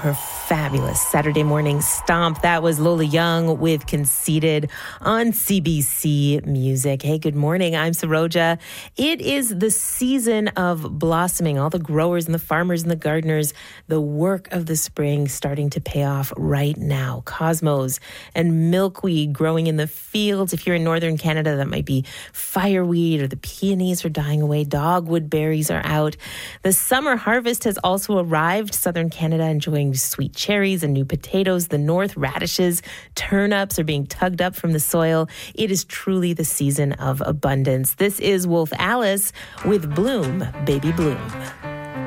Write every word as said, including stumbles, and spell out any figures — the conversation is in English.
her fabulous Saturday morning stomp. That was Lola Young with Conceited on C B C Music. Hey, good morning. I'm Saroja. It is the season of blossoming. All the growers and the farmers and the gardeners, the work of the spring starting to pay off right now. Cosmos and milkweed growing in the fields. If you're in northern Canada, that might be fireweed, or the peonies are dying away. Dogwood berries are out. The summer harvest has also arrived. Southern Canada enjoying sweet cherries and new potatoes. The north, radishes, turnips are being tugged up from the soil. It is truly the season of abundance. This is Wolf Alice with Bloom, Baby Bloom.